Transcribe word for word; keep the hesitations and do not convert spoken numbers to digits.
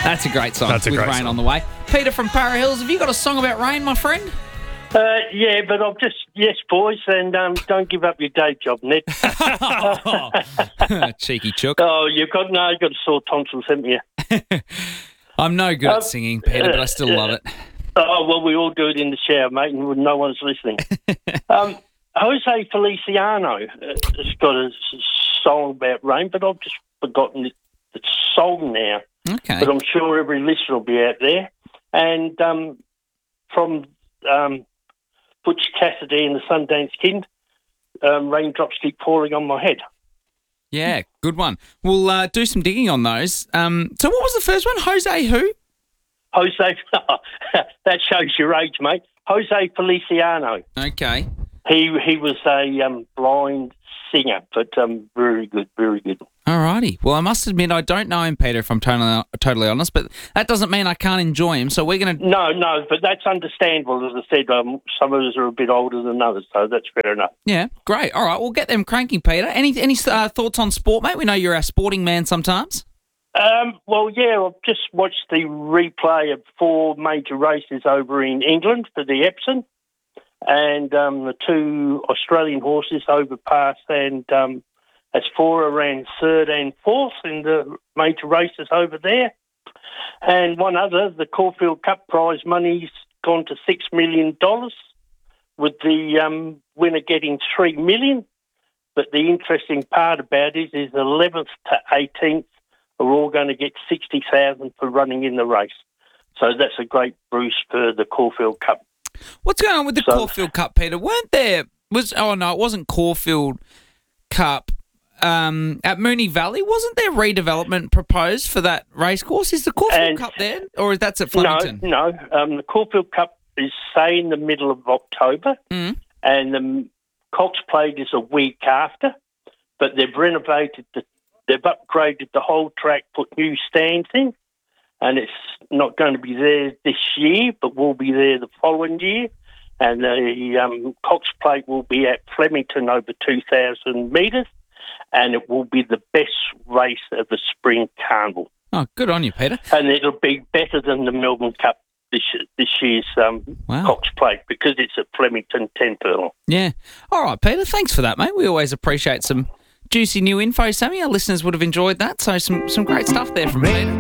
That's a great song. That's a with great rain song. on the way. Peter from Para Hills, have you got a song about rain, my friend? Uh, yeah, but I'll just, yes, boys, and um, don't give up your day job, Ned. Cheeky chook. Oh, you've got, no, you've got a sore tonsils, haven't you? I'm no good Um, at singing, Peter, but I still love it. Oh, well, we all do it in the shower, mate, and no one's listening. um, Jose Feliciano uh, has got a s- song about rain, but I've just forgotten the, the song now. Okay. But I'm sure every listener will be out there. And um, from um, Butch Cassidy and the Sundance Kid, um, raindrops keep falling on my head. Yeah, good one. We'll uh, do some digging on those. Um, so what was the first one? Jose who? Jose, that shows your age, mate. Jose Feliciano. Okay. He he was a um, blind singer, but um, very good, very good. Alrighty. Well, I must admit I don't know him, Peter, if I'm totally, totally honest, but that doesn't mean I can't enjoy him. So we're going to... No, no, but that's understandable. As I said, um, some of us are a bit older than others, so that's fair enough. Yeah, great. All right, we'll get them cranking, Peter. Any any uh, thoughts on sport, mate? We know you're a sporting man sometimes. Um, well, yeah, I've just watched the replay of four major races over in England for the Epsom, and um, the two Australian horses overpassed, and um, Asfora ran third and fourth in the major races over there. And one other, the Caulfield Cup prize money's gone to six million dollars, with the um, winner getting three million dollars. But the interesting part about it is eleventh to eighteenth are all going to get sixty thousand dollars for running in the race. So that's a great boost for the Caulfield Cup. What's going on with the So- Caulfield Cup, Peter? Weren't there... was Oh, no, it wasn't Caulfield Cup. Um, at Moonee Valley, wasn't there redevelopment proposed for that racecourse? Is the Caulfield And- Cup there, or is that's at Flemington? No, no. Um, the Caulfield Cup is, say, in the middle of October, Mm. and the Cox Plate is a week after, but they've renovated, the, they've upgraded the whole track, put new stands in, and it's not going to be there this year, but will be there the following year. And the um, Cox Plate will be at Flemington over two thousand metres, and it will be the best race of the Spring Carnival. Oh, good on you, Peter. And it'll be better than the Melbourne Cup this this year's um, Wow. Cox Plate, because it's at Flemington ten furlong. Yeah. All right, Peter, thanks for that, mate. We always appreciate some juicy new info, Sammy. Our listeners would have enjoyed that, so some, some great stuff there from Peter.